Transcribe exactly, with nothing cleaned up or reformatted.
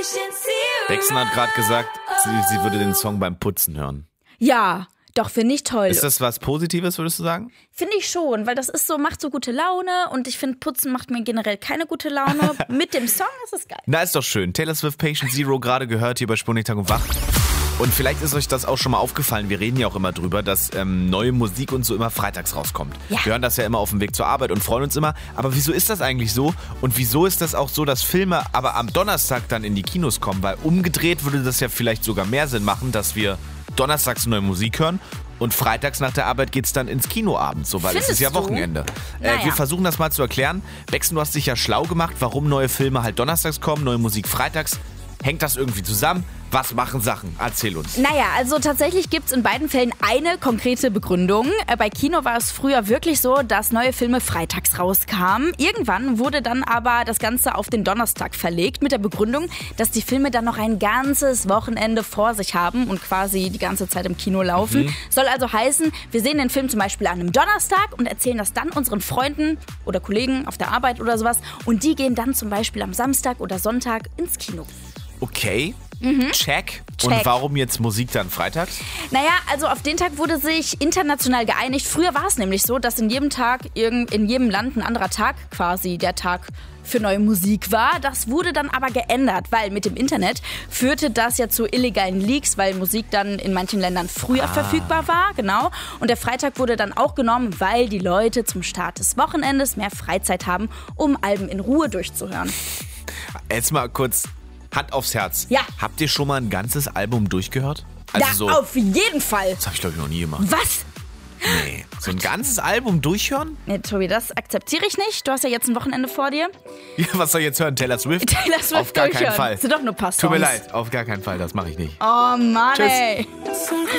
Bexen hat gerade gesagt, sie, sie würde den Song beim Putzen hören. Ja, doch, finde ich toll. Ist das was Positives, würdest du sagen? Finde ich schon, weil das ist so, macht so gute Laune und ich finde, Putzen macht mir generell keine gute Laune. Mit dem Song ist es geil. Na, ist doch schön. Taylor Swift, Patient Zero, gerade gehört hier bei Sputnik Tag und Wach. Und vielleicht ist euch das auch schon mal aufgefallen, wir reden ja auch immer drüber, dass ähm, neue Musik und so immer freitags rauskommt. Ja. Wir hören das ja immer auf dem Weg zur Arbeit und freuen uns immer. Aber wieso ist das eigentlich so? Und wieso ist das auch so, dass Filme aber am Donnerstag dann in die Kinos kommen? Weil umgedreht würde das ja vielleicht sogar mehr Sinn machen, dass wir donnerstags neue Musik hören und freitags nach der Arbeit geht's dann ins Kino abends, so, weil Findest es ist ja du? Wochenende. Naja. Äh, wir versuchen das mal zu erklären. Bexen, du hast dich ja schlau gemacht, warum neue Filme halt donnerstags kommen, neue Musik freitags. Hängt das irgendwie zusammen? Was machen Sachen? Erzähl uns. Naja, also tatsächlich gibt es in beiden Fällen eine konkrete Begründung. Äh, Bei Kino war es früher wirklich so, dass neue Filme freitags rauskamen. Irgendwann wurde dann aber das Ganze auf den Donnerstag verlegt mit der Begründung, dass die Filme dann noch ein ganzes Wochenende vor sich haben und quasi die ganze Zeit im Kino laufen. Mhm. Soll also heißen, wir sehen den Film zum Beispiel an einem Donnerstag und erzählen das dann unseren Freunden oder Kollegen auf der Arbeit oder sowas und die gehen dann zum Beispiel am Samstag oder Sonntag ins Kino. Okay, mhm. Check. Check. Und warum jetzt Musik dann freitags? Naja, also auf den Tag wurde sich international geeinigt. Früher war es nämlich so, dass in jedem Tag, in jedem Land ein anderer Tag quasi der Tag für neue Musik war. Das wurde dann aber geändert, weil mit dem Internet führte das ja zu illegalen Leaks, weil Musik dann in manchen Ländern früher ah. verfügbar war, genau. Und der Freitag wurde dann auch genommen, weil die Leute zum Start des Wochenendes mehr Freizeit haben, um Alben in Ruhe durchzuhören. Jetzt mal kurz Hand aufs Herz. Ja. Habt ihr schon mal ein ganzes Album durchgehört? Also da, so, auf jeden Fall. Das habe ich, glaube ich, noch nie gemacht. Was? Nee. So ein ganzes Album durchhören? Nee, Tobi, das akzeptiere ich nicht. Du hast ja jetzt ein Wochenende vor dir. Ja, was soll ich jetzt hören? Taylor Swift? Taylor Swift auf gar durchhören. keinen Fall. Das sind doch nur ein paar Songs. Tut mir leid, auf gar keinen Fall. Das mache ich nicht. Oh Mann, Tschüss. ey.